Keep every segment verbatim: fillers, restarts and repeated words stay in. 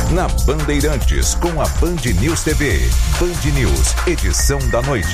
na Bandeirantes, com a Band News T V. Band News, edição da noite.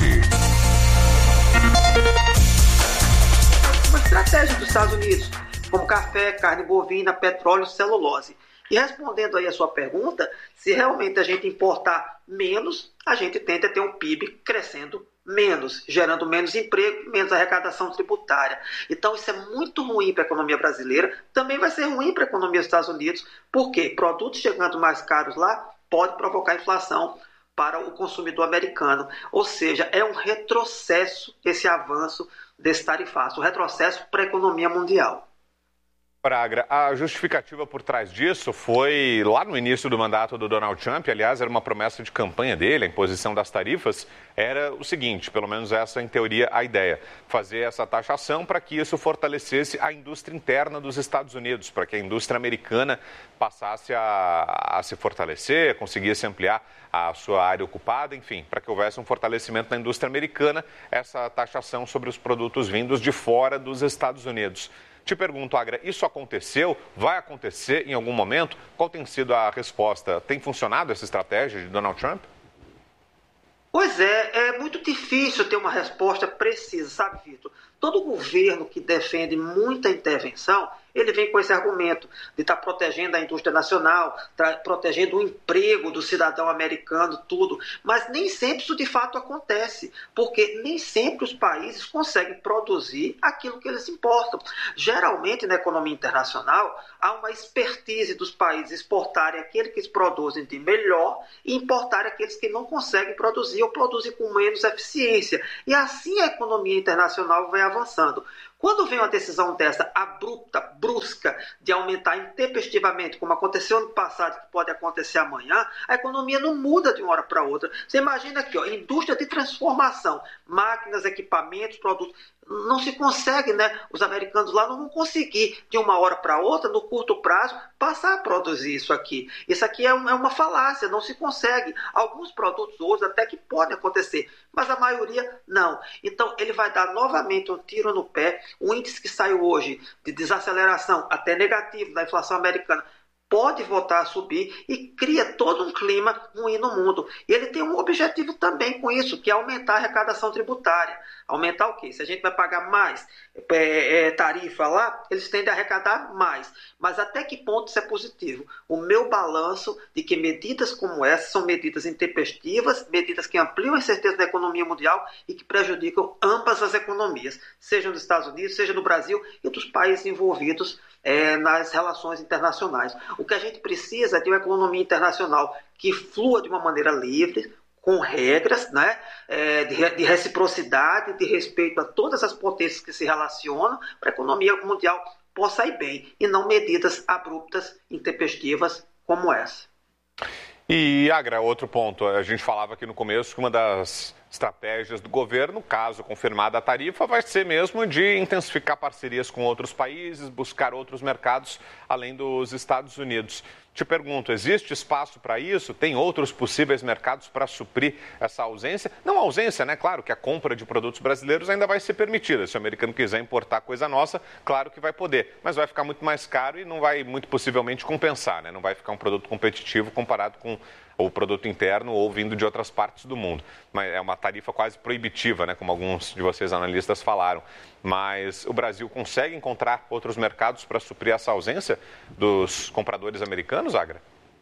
Uma estratégia dos Estados Unidos, como café, carne bovina, petróleo, celulose. E respondendo aí a sua pergunta, se realmente a gente importar menos, a gente tende a ter um P I B crescendo menos, gerando menos emprego, menos arrecadação tributária. Então isso é muito ruim para a economia brasileira, também vai ser ruim para a economia dos Estados Unidos, porque produtos chegando mais caros lá pode provocar inflação para o consumidor americano. Ou seja, é um retrocesso esse avanço desse tarifaço, um retrocesso para a economia mundial. Agra, a justificativa por trás disso foi, lá no início do mandato do Donald Trump, aliás, era uma promessa de campanha dele, a imposição das tarifas, era o seguinte, pelo menos essa em teoria a ideia, fazer essa taxação para que isso fortalecesse a indústria interna dos Estados Unidos, para que a indústria americana passasse a, a se fortalecer, conseguisse ampliar a sua área ocupada, enfim, para que houvesse um fortalecimento da indústria americana, essa taxação sobre os produtos vindos de fora dos Estados Unidos. Te pergunto, Agra, isso aconteceu? Vai acontecer em algum momento? Qual tem sido a resposta? Tem funcionado essa estratégia de Donald Trump? Pois é, é muito difícil ter uma resposta precisa, sabe, Vitor? Todo governo que defende muita intervenção, ele vem com esse argumento de estar protegendo a indústria nacional, protegendo o emprego do cidadão americano, tudo. Mas nem sempre isso de fato acontece, porque nem sempre os países conseguem produzir aquilo que eles importam. Geralmente, na economia internacional, há uma expertise dos países exportarem aquilo que eles produzem de melhor e importarem aqueles que não conseguem produzir ou produzem com menos eficiência. E assim a economia internacional vai avançando. Quando vem uma decisão dessa abrupta, brusca, de aumentar intempestivamente, como aconteceu no passado, que pode acontecer amanhã, a economia não muda de uma hora para outra. Você imagina aqui, ó, indústria de transformação, máquinas, equipamentos, produtos, não se consegue, né? Os americanos lá não vão conseguir, de uma hora para outra, no curto prazo, passar a produzir isso aqui. Isso aqui é uma, é uma falácia, não se consegue. Alguns produtos hoje até que podem acontecer, mas a maioria não. Então, ele vai dar novamente um tiro no pé. O índice que saiu hoje de desaceleração, até negativo, da inflação americana, pode voltar a subir e cria todo um clima ruim no mundo. E ele tem um objetivo também com isso, que é aumentar a arrecadação tributária. Aumentar o quê? Se a gente vai pagar mais é, é, tarifa lá, eles tendem a arrecadar mais. Mas até que ponto isso é positivo? O meu balanço de que medidas como essa são medidas intempestivas, medidas que ampliam a incerteza da economia mundial e que prejudicam ambas as economias, seja nos Estados Unidos, seja no Brasil e dos países envolvidos é, nas relações internacionais. O que a gente precisa é de uma economia internacional que flua de uma maneira livre, com regras, né, é, de, de reciprocidade, de respeito a todas as potências que se relacionam, para a economia mundial possa ir bem, e não medidas abruptas, intempestivas como essa. E, Agra, outro ponto, a gente falava aqui no começo que uma das estratégias do governo, caso confirmada a tarifa, vai ser mesmo de intensificar parcerias com outros países, buscar outros mercados além dos Estados Unidos. Te pergunto, existe espaço para isso? Tem outros possíveis mercados para suprir essa ausência? Não ausência, né? Claro que a compra de produtos brasileiros ainda vai ser permitida. Se o americano quiser importar coisa nossa, claro que vai poder. Mas vai ficar muito mais caro e não vai, muito possivelmente, compensar, né? Não vai ficar um produto competitivo comparado com o produto interno ou vindo de outras partes do mundo. Mas é uma tarifa quase proibitiva, né? Como alguns de vocês analistas falaram. Mas o Brasil consegue encontrar outros mercados para suprir essa ausência dos compradores americanos, Agra?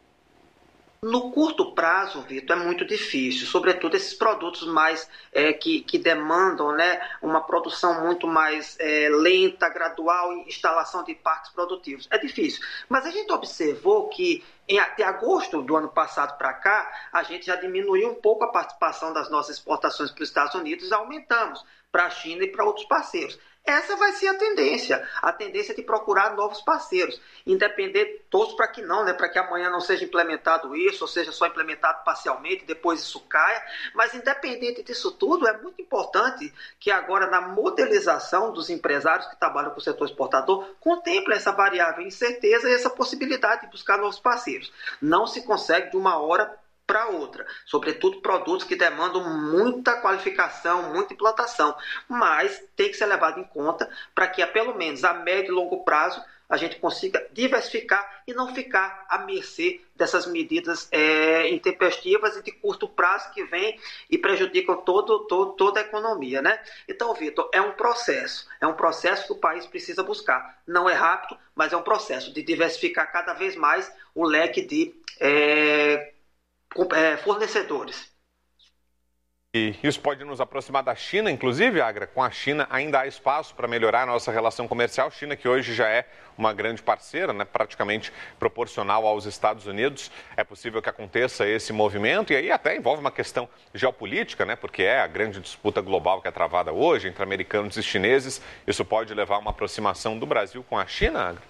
No curto prazo, Vitor, é muito difícil, sobretudo esses produtos mais é, que, que demandam, né, uma produção muito mais é, lenta, gradual e instalação de parques produtivos. É difícil. Mas a gente observou que em, de agosto do ano passado para cá, a gente já diminuiu um pouco a participação das nossas exportações para os Estados Unidos e aumentamos para a China e para outros parceiros. Essa vai ser a tendência, a tendência de procurar novos parceiros, independente, torço para que não, né, para que amanhã não seja implementado isso, ou seja só implementado parcialmente, depois isso caia, mas independente disso tudo, é muito importante que agora na modelização dos empresários que trabalham com o setor exportador, contemple essa variável incerteza e essa possibilidade de buscar novos parceiros. Não se consegue de uma hora para outra, sobretudo produtos que demandam muita qualificação, muita implantação, mas tem que ser levado em conta para que, a, pelo menos a médio e longo prazo, a gente consiga diversificar e não ficar à mercê dessas medidas é, intempestivas e de curto prazo que vêm e prejudicam todo, todo, toda a economia, né? Então, Vitor, é um processo, é um processo que o país precisa buscar. Não é rápido, mas é um processo de diversificar cada vez mais o leque de é, fornecedores. E isso pode nos aproximar da China, inclusive, Agra. Com a China ainda há espaço para melhorar a nossa relação comercial. China, que hoje já é uma grande parceira, né, praticamente proporcional aos Estados Unidos. É possível que aconteça esse movimento e aí até envolve uma questão geopolítica, né, porque é a grande disputa global que é travada hoje entre americanos e chineses. Isso pode levar a uma aproximação do Brasil com a China, Agra?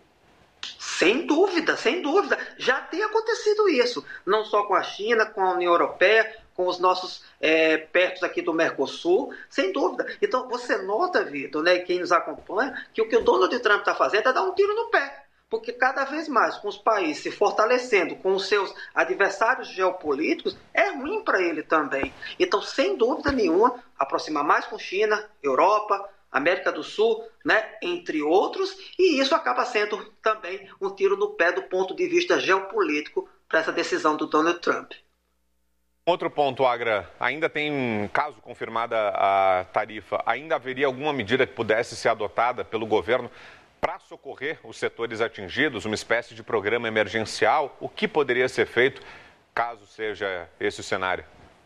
Sem dúvida, sem dúvida. Já tem acontecido isso, não só com a China, com a União Europeia, com os nossos é, pertos aqui do Mercosul, sem dúvida. Então, você nota, Vitor, né, quem nos acompanha, que o que o Donald Trump está fazendo é dar um tiro no pé. Porque cada vez mais, com os países se fortalecendo com os seus adversários geopolíticos, é ruim para ele também. Então, sem dúvida nenhuma, aproximar mais com China, Europa, América do Sul, né, entre outros, e isso acaba sendo também um tiro no pé do ponto de vista geopolítico para essa decisão do Donald Trump. Outro ponto, Agra, ainda tem, caso confirmada a tarifa, ainda haveria alguma medida que pudesse ser adotada pelo governo para socorrer os setores atingidos, uma espécie de programa emergencial? O que poderia ser feito caso seja esse o cenário?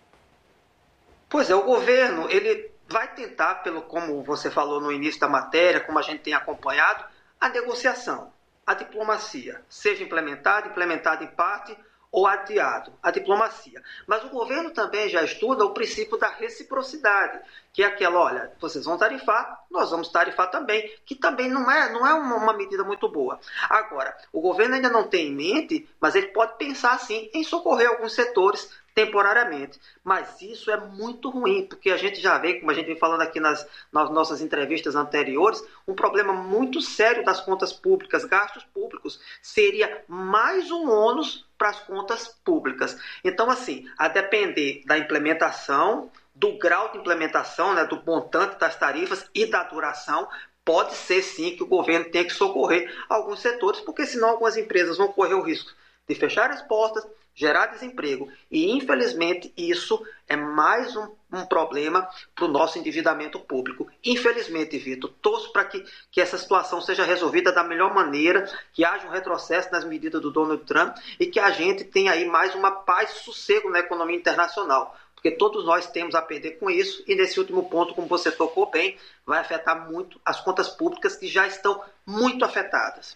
Pois é, o governo, ele vai tentar, pelo como você falou no início da matéria, como a gente tem acompanhado, a negociação, a diplomacia, seja implementada, implementada em parte ou adiado, a diplomacia. Mas o governo também já estuda o princípio da reciprocidade, que é aquela, olha, vocês vão tarifar, nós vamos tarifar também, que também não é, não é uma, uma medida muito boa. Agora, o governo ainda não tem em mente, mas ele pode pensar, sim, em socorrer alguns setores temporariamente. Mas isso é muito ruim, porque a gente já vê, como a gente vem falando aqui nas, nas nossas entrevistas anteriores, um problema muito sério das contas públicas, gastos públicos. Seria mais um ônus para as contas públicas. Então, assim, a depender da implementação, do grau de implementação, né, do montante das tarifas e da duração, pode ser sim que o governo tenha que socorrer alguns setores, porque senão algumas empresas vão correr o risco de fechar as portas, gerar desemprego. E, infelizmente, isso é mais um, um problema para o nosso endividamento público. Infelizmente, Vitor, torço para que, que essa situação seja resolvida da melhor maneira, que haja um retrocesso nas medidas do Donald Trump e que a gente tenha aí mais uma paz e sossego na economia internacional. Porque todos nós temos a perder com isso e, nesse último ponto, como você tocou bem, vai afetar muito as contas públicas que já estão muito afetadas.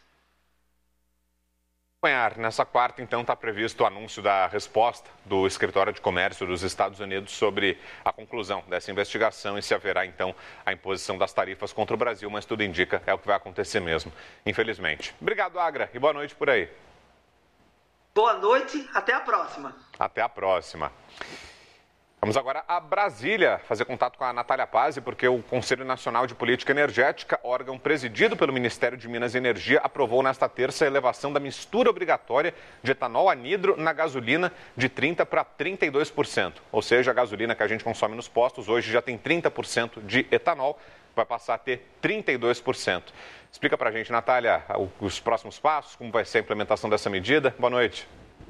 Nessa quarta, então, está previsto o anúncio da resposta do Escritório de Comércio dos Estados Unidos sobre a conclusão dessa investigação e se haverá, então, a imposição das tarifas contra o Brasil, mas tudo indica é o que vai acontecer mesmo, infelizmente. Obrigado, Agra, e boa noite por aí. Boa noite, até a próxima. Até a próxima. Vamos agora a Brasília fazer contato com a Natália Pazzi, porque o Conselho Nacional de Política Energética, órgão presidido pelo Ministério de Minas e Energia, aprovou nesta terça a elevação da mistura obrigatória de etanol anidro na gasolina de trinta por cento para trinta e dois por cento. Ou seja, a gasolina que a gente consome nos postos hoje já tem trinta por cento de etanol, vai passar a ter trinta e dois por cento. Explica pra gente, Natália, os próximos passos, como vai ser a implementação dessa medida. Boa noite.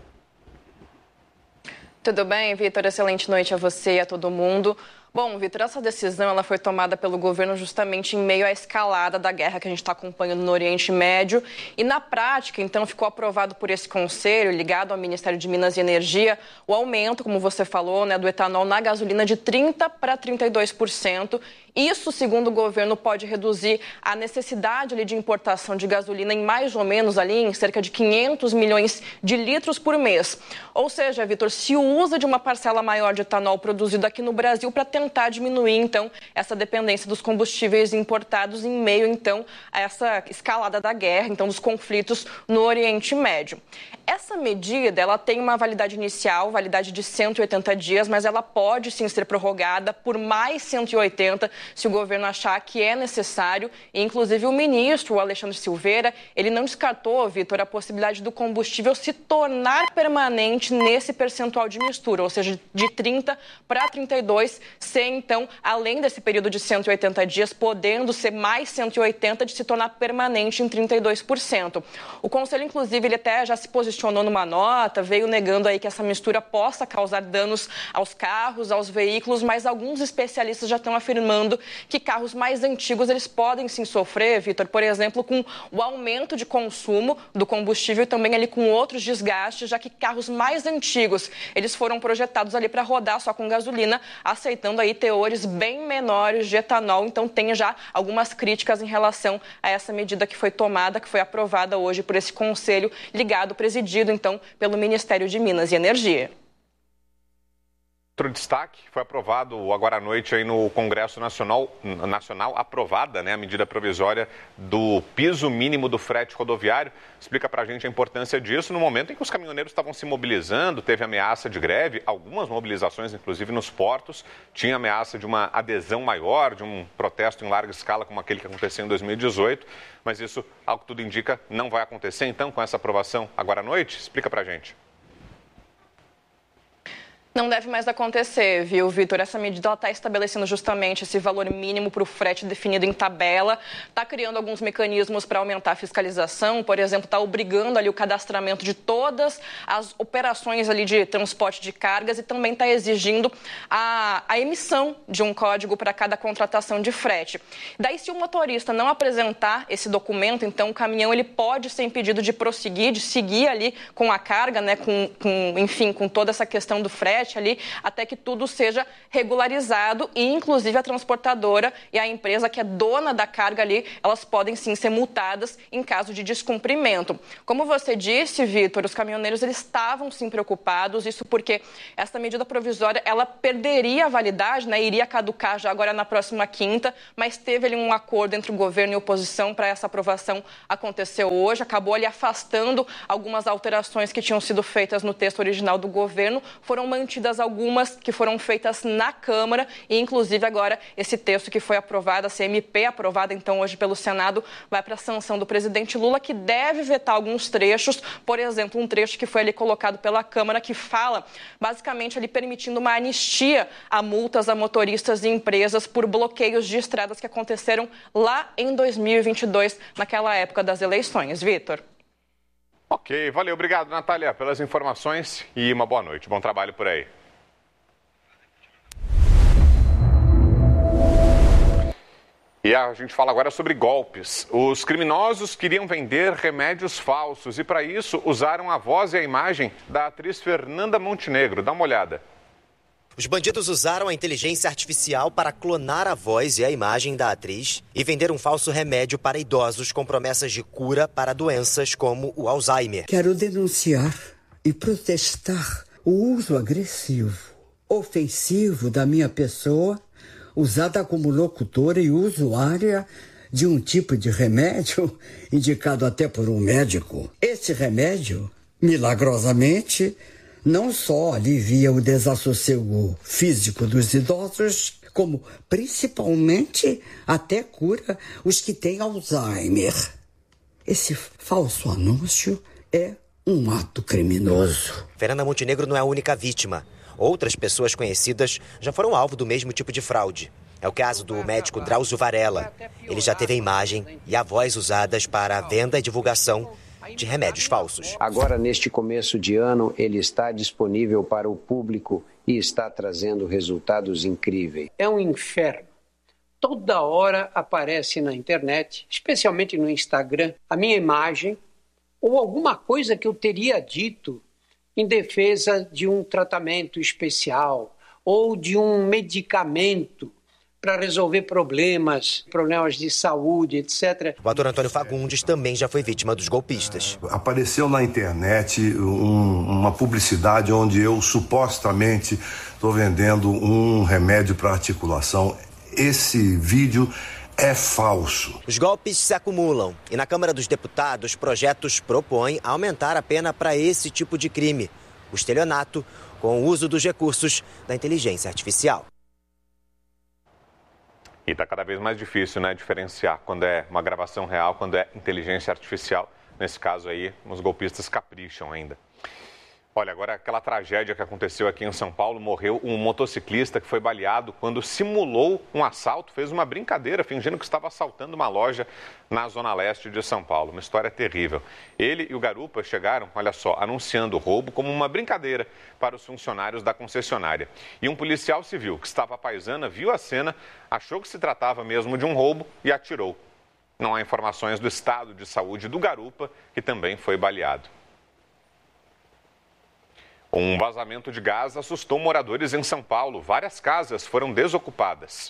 Tudo bem, Vitor? Excelente noite a você e a todo mundo. Bom, Vitor, essa decisão ela foi tomada pelo governo justamente em meio à escalada da guerra que a gente está acompanhando no Oriente Médio. E, na prática, então, ficou aprovado por esse conselho, ligado ao Ministério de Minas e Energia, o aumento, como você falou, né, do etanol na gasolina de trinta por cento para trinta e dois por cento. Isso, segundo o governo, pode reduzir a necessidade ali, de importação de gasolina em mais ou menos ali, em cerca de quinhentos milhões de litros por mês. Ou seja, Vitor, se usa de uma parcela maior de etanol produzido aqui no Brasil para tentar diminuir, então, essa dependência dos combustíveis importados em meio, então, a essa escalada da guerra, então, dos conflitos no Oriente Médio. Essa medida, ela tem uma validade inicial, validade de cento e oitenta dias, mas ela pode sim ser prorrogada por mais cento e oitenta se o governo achar que é necessário. E, inclusive, o ministro, o Alexandre Silveira, ele não descartou, Vitor, a possibilidade do combustível se tornar permanente nesse percentual de mistura, ou seja, de trinta para trinta e dois, ser, então, além desse período de cento e oitenta dias, podendo ser mais cento e oitenta de se tornar permanente em trinta e dois por cento. O Conselho, inclusive, ele até já se posicionou numa nota, veio negando aí que essa mistura possa causar danos aos carros, aos veículos, mas alguns especialistas já estão afirmando que carros mais antigos, eles podem sim sofrer, Vitor, por exemplo, com o aumento de consumo do combustível e também ali com outros desgastes, já que carros mais antigos, eles foram projetados ali para rodar só com gasolina, aceitando aí teores bem menores de etanol. Então tem já algumas críticas em relação a essa medida que foi tomada, que foi aprovada hoje por esse conselho ligado, presidido então pelo Ministério de Minas e Energia. Outro destaque, foi aprovado agora à noite aí no Congresso Nacional, Nacional aprovada, né, a medida provisória do piso mínimo do frete rodoviário. Explica pra gente a importância disso no momento em que os caminhoneiros estavam se mobilizando, teve ameaça de greve, algumas mobilizações, inclusive nos portos, tinha ameaça de uma adesão maior, de um protesto em larga escala como aquele que aconteceu em dois mil e dezoito, mas isso, ao que tudo indica, não vai acontecer então com essa aprovação agora à noite? Explica pra gente. Não deve mais acontecer, viu, Vitor? Essa medida está estabelecendo justamente esse valor mínimo para o frete definido em tabela, está criando alguns mecanismos para aumentar a fiscalização, por exemplo, está obrigando ali o cadastramento de todas as operações ali de transporte de cargas e também está exigindo a, a emissão de um código para cada contratação de frete. Daí, se o motorista não apresentar esse documento, então o caminhão ele pode ser impedido de prosseguir, de seguir ali com a carga, né, com, com, enfim, com toda essa questão do frete ali, até que tudo seja regularizado e, inclusive, a transportadora e a empresa que é dona da carga ali, elas podem sim ser multadas em caso de descumprimento. Como você disse, Vitor, os caminhoneiros eles estavam sim preocupados, isso porque essa medida provisória ela perderia a validade, né, iria caducar já agora na próxima quinta, mas teve ali um acordo entre o governo e a oposição para essa aprovação acontecer hoje, acabou ali afastando algumas alterações que tinham sido feitas no texto original do governo, foram mantidas algumas que foram feitas na Câmara e, inclusive, agora esse texto que foi aprovado, a C M P aprovada, então, hoje pelo Senado, vai para a sanção do presidente Lula, que deve vetar alguns trechos, por exemplo, um trecho que foi ali colocado pela Câmara, que fala, basicamente, ali permitindo uma anistia a multas a motoristas e empresas por bloqueios de estradas que aconteceram lá em dois mil e vinte e dois, naquela época das eleições. Vitor. Ok, valeu. Obrigado, Natália, pelas informações e uma boa noite. Bom trabalho por aí. E a gente fala agora sobre golpes. Os criminosos queriam vender remédios falsos e, para isso, usaram a voz e a imagem da atriz Fernanda Montenegro. Dá uma olhada. Os bandidos usaram a inteligência artificial para clonar a voz e a imagem da atriz e vender um falso remédio para idosos com promessas de cura para doenças como o Alzheimer. Quero denunciar e protestar o uso agressivo, ofensivo da minha pessoa, usada como locutora e usuária de um tipo de remédio indicado até por um médico. Esse remédio, milagrosamente, não só alivia o desassossego físico dos idosos, como principalmente até cura os que têm Alzheimer. Esse falso anúncio é um ato criminoso. Fernanda Montenegro não é a única vítima. Outras pessoas conhecidas já foram alvo do mesmo tipo de fraude. É o caso do médico Drauzio Varela. Ele já teve a imagem e a voz usadas para a venda e divulgação de remédios falsos. Agora, neste começo de ano, ele está disponível para o público e está trazendo resultados incríveis. É um inferno. Toda hora aparece na internet, especialmente no Instagram, a minha imagem ou alguma coisa que eu teria dito em defesa de um tratamento especial ou de um medicamento para resolver problemas, problemas de saúde, etcétera. O ator Antônio Fagundes também já foi vítima dos golpistas. Apareceu na internet um, uma publicidade onde eu supostamente estou vendendo um remédio para articulação. Esse vídeo é falso. Os golpes se acumulam e na Câmara dos Deputados projetos propõem aumentar a pena para esse tipo de crime, o estelionato, com o uso dos recursos da inteligência artificial. E está cada vez mais difícil, né, diferenciar quando é uma gravação real, quando é inteligência artificial. Nesse caso aí, os golpistas capricham ainda. Olha, agora aquela tragédia que aconteceu aqui em São Paulo, morreu um motociclista que foi baleado quando simulou um assalto, fez uma brincadeira, fingindo que estava assaltando uma loja na zona leste de São Paulo. Uma história terrível. Ele e o garupa chegaram, olha só, anunciando o roubo como uma brincadeira para os funcionários da concessionária. E um policial civil que estava à paisana viu a cena, achou que se tratava mesmo de um roubo e atirou. Não há informações do estado de saúde do garupa, que também foi baleado. Um vazamento de gás assustou moradores em São Paulo. Várias casas foram desocupadas.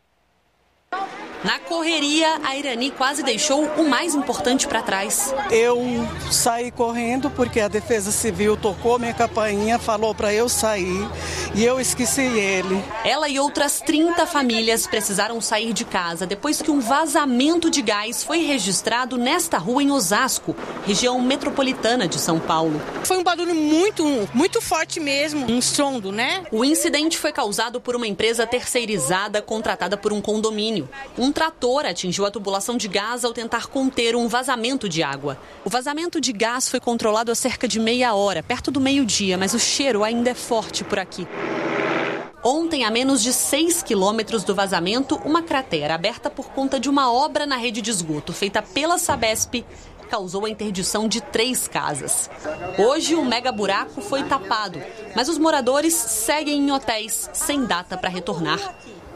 Na correria, a Irani quase deixou o mais importante para trás. Eu saí correndo porque a Defesa Civil tocou minha campainha, falou para eu sair e eu esqueci ele. Ela e outras trinta famílias precisaram sair de casa depois que um vazamento de gás foi registrado nesta rua em Osasco, região metropolitana de São Paulo. Foi um barulho muito, muito forte mesmo, um estrondo, né? O incidente foi causado por uma empresa terceirizada contratada por um condomínio. Um trator atingiu a tubulação de gás ao tentar conter um vazamento de água. O vazamento de gás foi controlado há cerca de meia hora, perto do meio-dia, mas o cheiro ainda é forte por aqui. Ontem, a menos de seis quilômetros do vazamento, uma cratera aberta por conta de uma obra na rede de esgoto feita pela Sabesp causou a interdição de três casas. Hoje, o mega buraco foi tapado, mas os moradores seguem em hotéis sem data para retornar.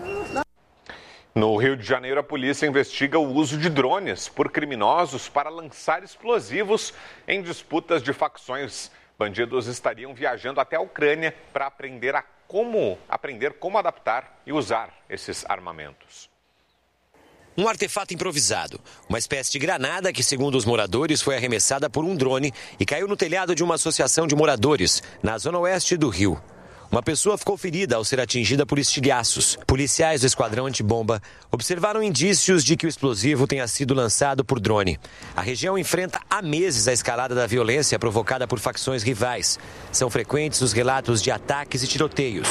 No Rio de Janeiro, a polícia investiga o uso de drones por criminosos para lançar explosivos em disputas de facções. Bandidos estariam viajando até a Ucrânia para aprender, a como, aprender como adaptar e usar esses armamentos. Um artefato improvisado, uma espécie de granada que, segundo os moradores, foi arremessada por um drone e caiu no telhado de uma associação de moradores, na zona oeste do Rio. Uma pessoa ficou ferida ao ser atingida por estilhaços. Policiais do esquadrão antibomba observaram indícios de que o explosivo tenha sido lançado por drone. A região enfrenta há meses a escalada da violência provocada por facções rivais. São frequentes os relatos de ataques e tiroteios.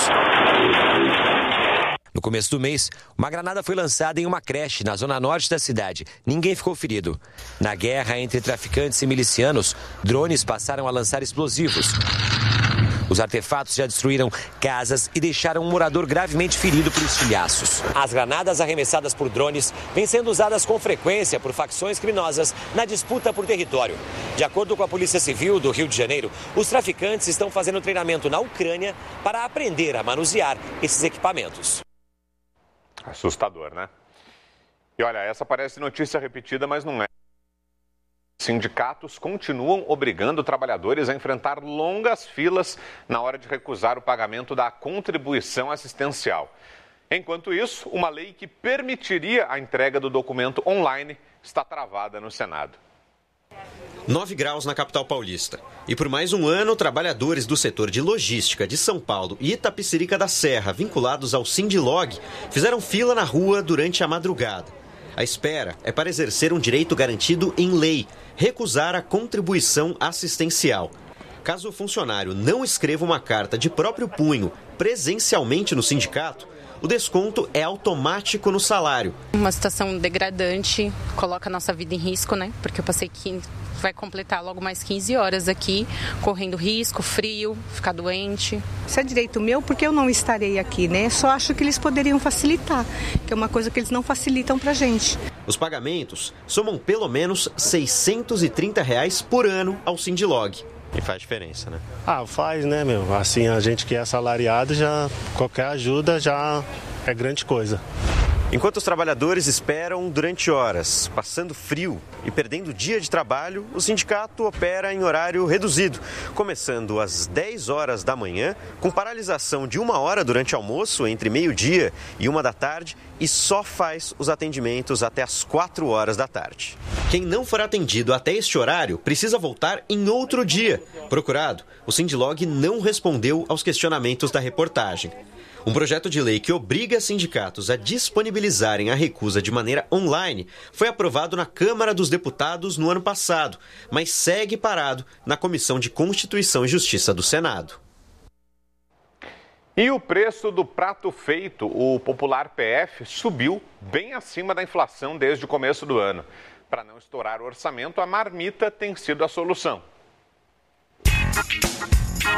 No começo do mês, uma granada foi lançada em uma creche na zona norte da cidade. Ninguém ficou ferido. Na guerra entre traficantes e milicianos, drones passaram a lançar explosivos. Os artefatos já destruíram casas e deixaram um morador gravemente ferido por estilhaços. As granadas arremessadas por drones vêm sendo usadas com frequência por facções criminosas na disputa por território. De acordo com a Polícia Civil do Rio de Janeiro, os traficantes estão fazendo treinamento na Ucrânia para aprender a manusear esses equipamentos. Assustador, né? E olha, essa parece notícia repetida, mas não é. Sindicatos continuam obrigando trabalhadores a enfrentar longas filas na hora de recusar o pagamento da contribuição assistencial. Enquanto isso, uma lei que permitiria a entrega do documento online está travada no Senado. nove graus na capital paulista. E por mais um ano, trabalhadores do setor de logística de São Paulo e Itapecerica da Serra, vinculados ao Sindilog, fizeram fila na rua durante a madrugada. A espera é para exercer um direito garantido em lei, recusar a contribuição assistencial. Caso o funcionário não escreva uma carta de próprio punho presencialmente no sindicato, o desconto é automático no salário. Uma situação degradante, coloca a nossa vida em risco, né? Porque eu passei quinze, vai completar logo mais quinze horas aqui, correndo risco, frio, ficar doente. Isso é direito meu porque eu não estarei aqui, né? Só acho que eles poderiam facilitar, que é uma coisa que eles não facilitam pra gente. Os pagamentos somam pelo menos seiscentos e trinta reais por ano ao Sindilog. E faz diferença, né? Ah, faz, né, meu? Assim, a gente que é assalariado, já qualquer ajuda já é grande coisa. Enquanto os trabalhadores esperam durante horas, passando frio e perdendo dia de trabalho, o sindicato opera em horário reduzido, começando às dez horas da manhã, com paralisação de uma hora durante almoço, entre meio-dia e uma da tarde, e só faz os atendimentos até às quatro horas da tarde. Quem não for atendido até este horário precisa voltar em outro dia. Procurado, o Sindilog não respondeu aos questionamentos da reportagem. Um projeto de lei que obriga sindicatos a disponibilizarem a recusa de maneira online foi aprovado na Câmara dos Deputados no ano passado, mas segue parado na Comissão de Constituição e Justiça do Senado. E o preço do prato feito, o popular P F, subiu bem acima da inflação desde o começo do ano. Para não estourar o orçamento, a marmita tem sido a solução.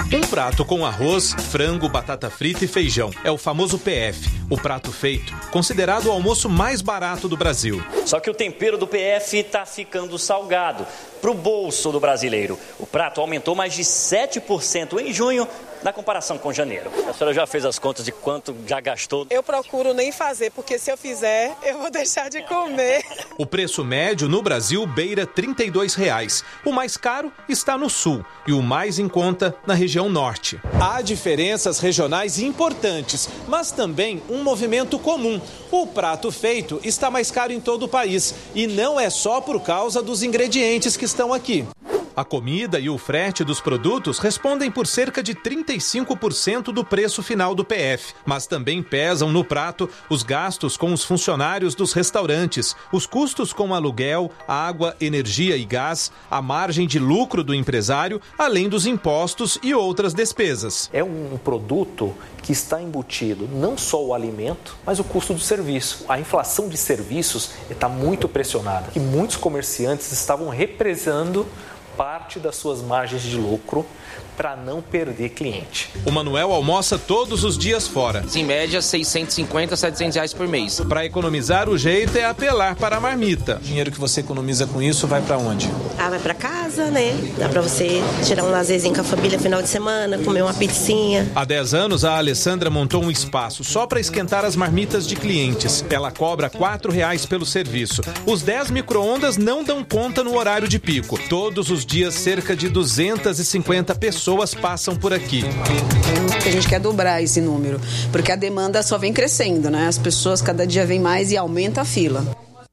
Um prato com arroz, frango, batata frita e feijão. É o famoso P F, o prato feito, considerado o almoço mais barato do Brasil. Só que o tempero do P F está ficando salgado para o bolso do brasileiro. O prato aumentou mais de sete por cento em junho, na comparação com janeiro. A senhora já fez as contas de quanto já gastou? Eu procuro nem fazer, porque se eu fizer, eu vou deixar de comer. O preço médio no Brasil beira trinta e dois reais. O mais caro está no sul e o mais em conta na região norte. Há diferenças regionais importantes, mas também um movimento comum. O prato feito está mais caro em todo o país e não é só por causa dos ingredientes que estão aqui. A comida e o frete dos produtos respondem por cerca de trinta e cinco por cento do preço final do P F, mas também pesam no prato os gastos com os funcionários dos restaurantes, os custos com aluguel, água, energia e gás, a margem de lucro do empresário, além dos impostos e outras despesas. É um produto que está embutido não só o alimento, mas o custo do serviço. A inflação de serviços está muito pressionada e muitos comerciantes estavam represando parte das suas margens de lucro para não perder cliente. O Manuel almoça todos os dias fora. Em média, seiscentos e cinquenta, setecentos reais por mês. Para economizar, o jeito é apelar para a marmita. O dinheiro que você economiza com isso vai para onde? Ah, vai para casa, né? Dá para você tirar um lazerzinho com a família final de semana, comer uma pizzinha. Há dez anos, a Alessandra montou um espaço só para esquentar as marmitas de clientes. Ela cobra quatro reais pelo serviço. Os dez micro-ondas não dão conta no horário de pico. Todos os dias, cerca de duzentas e cinquenta pessoas passam por aqui. A gente quer dobrar esse número, porque a demanda só vem crescendo, né? As pessoas cada dia vêm mais e aumenta a fila.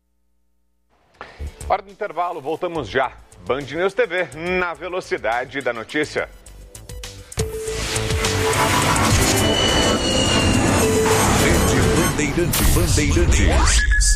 Hora do intervalo, voltamos já. Band News T V, na velocidade da notícia. Rede Bandeirantes. Bandeirantes.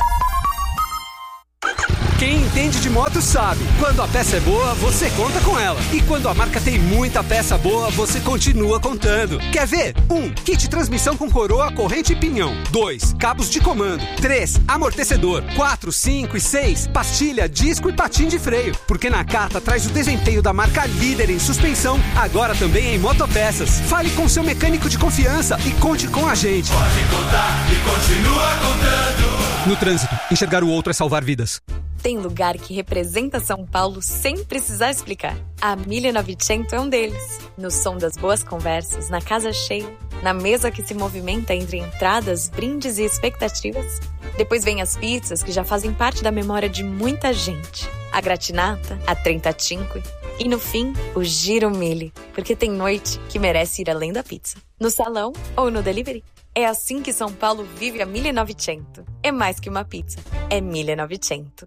Quem entende de moto sabe, quando a peça é boa, você conta com ela. E quando a marca tem muita peça boa, você continua contando. Quer ver? um. Kit transmissão com coroa, corrente e pinhão. dois. Cabos de comando. três. Amortecedor. quatro, cinco e seis. Pastilha, disco e patim de freio. Porque Nakata traz o desempenho da marca líder em suspensão, agora também em motopeças. Fale com seu mecânico de confiança e conte com a gente. Pode contar e continua contando. No trânsito, enxergar o outro é salvar vidas. Tem lugar que representa São Paulo sem precisar explicar. A mille e novecento é um deles. No som das boas conversas, na casa cheia, na mesa que se movimenta entre entradas, brindes e expectativas. Depois vem as pizzas que já fazem parte da memória de muita gente. A gratinata, a trentacinque e, no fim, o giro mille. Porque tem noite que merece ir além da pizza. No salão ou no delivery. É assim que São Paulo vive a mille e novecento. É mais que uma pizza, é mille e novecento.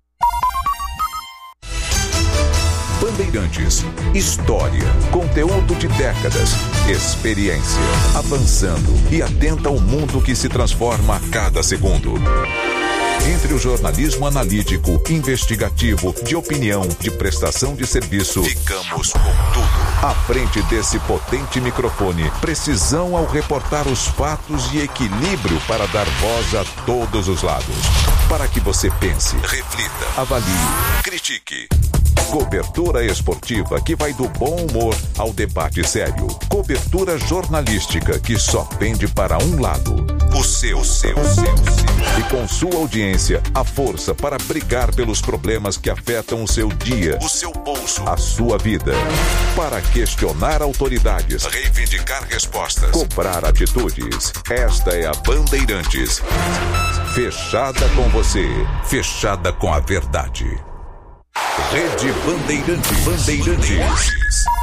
Bandeirantes. História, conteúdo de décadas, experiência, avançando e atenta ao mundo que se transforma a cada segundo. Entre o jornalismo analítico, investigativo, de opinião, de prestação de serviço, ficamos com tudo. À frente desse potente microfone, precisão ao reportar os fatos e equilíbrio para dar voz a todos os lados. Para que você pense, reflita, avalie, critique. Cobertura esportiva que vai do bom humor ao debate sério. Cobertura jornalística que só pende para um lado. O seu, o seu, o seu, o seu. E com sua audiência, a força para brigar pelos problemas que afetam o seu dia, o seu bolso, a sua vida. Para questionar autoridades, reivindicar respostas, cobrar atitudes. Esta é a Bandeirantes. Fechada com você, fechada com a verdade. Rede Bandeirantes. Bandeirantes.